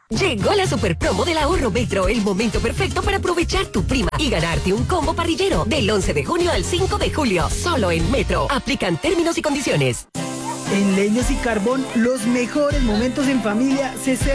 Llegó la super promo del ahorro Metro, el momento perfecto para aprovechar tu prima y ganarte un combo parrillero del 11 de junio al 5 de julio. Solo en Metro. Aplican términos y condiciones. En Leños y Carbón, los mejores momentos en familia se